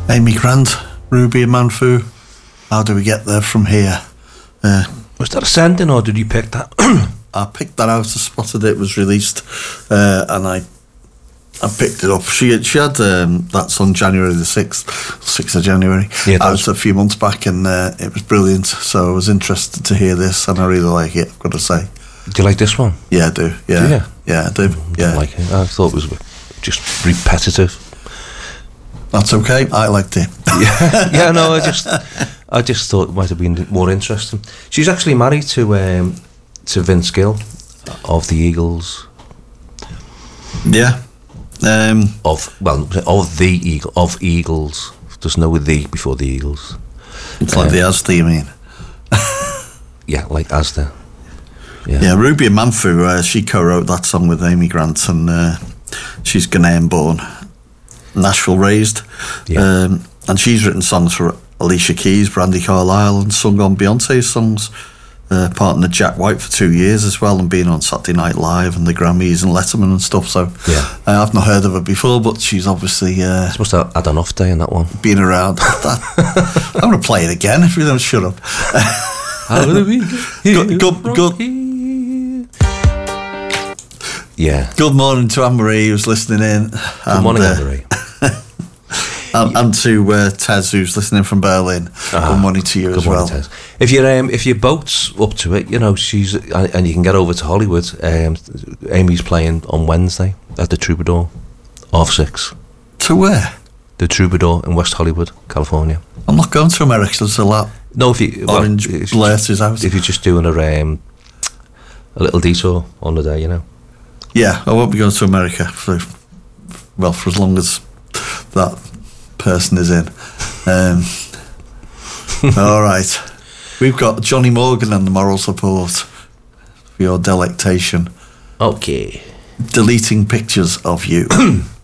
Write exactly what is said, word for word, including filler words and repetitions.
Amy Grant, Ruby and Manfu. How do we get there from here? Uh, was that a sending, or did you pick that? I picked that out. I spotted it was released, uh, and I I picked it up. She had, she had um, that song January the sixth, sixth of January. Yeah, that was a few months back, and uh, it was brilliant. So I was interested to hear this, and I really like it, I've got to say. Do you like this one? Yeah, I do. Yeah, do you? yeah, I do. I yeah, don't like it. I thought it was just repetitive. That's okay. I liked it. yeah, yeah. No, I just, I just thought it might have been more interesting. She's actually married to um, to Vince Gill of the Eagles. Yeah. Um, of well, of the Eagle of Eagles. There's no the before the Eagles. It's like um, the Asda, you mean? Yeah, like Asda. Yeah, yeah. Ruby and Manfu, uh, she co-wrote that song with Amy Grant, and uh, she's Ghanaian born, Nashville raised, yeah. um, and she's written songs for Alicia Keys, Brandi Carlile, and sung on Beyonce's songs. Uh, partnered Jack White for two years as well, and been on Saturday Night Live and the Grammys and Letterman and stuff. So yeah, uh, I've not heard of her before, but she's obviously uh, she must have had an off day in that one. Been around. That. I'm going to play it again if you don't shut up. How do we good, good, good. Yeah. Good morning to Anne-Marie who's listening in. Good and, morning, uh, Anne-Marie. And, and to uh, Tez, who's listening from Berlin. Uh-huh. Good morning to you Good as morning, well. Tez. If your um, if your boat's up to it, you know she's and, and you can get over to Hollywood. Um, Amy's playing on Wednesday at the Troubadour, half six. To where? The Troubadour in West Hollywood, California. I'm not going to America. There's a lot. No, if you orange well, blurt is out. If you're just doing a um, a little detour on the day, you know. Yeah, I won't be going to America for well for as long as that person is in. Um, all right, we've got Johnny Morgan and the Moral Support for your delectation. Okay. Deleting pictures of you.